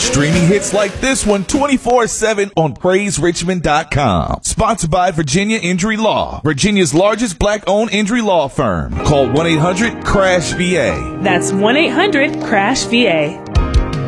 Streaming hits like this one 24/7 on PraiseRichmond.com. Sponsored by Virginia Injury Law, Virginia's largest black-owned injury law firm. Call 1-800-CRASH-VA. That's 1-800-CRASH-VA.